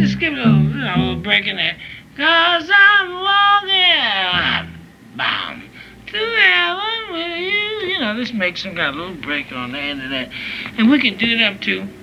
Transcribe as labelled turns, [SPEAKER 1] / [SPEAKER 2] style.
[SPEAKER 1] Just give it a little break in there. 'Cause I'm walking, bam, to heaven with you. You know, just make some kind of little break on the end of that. And we can do it up to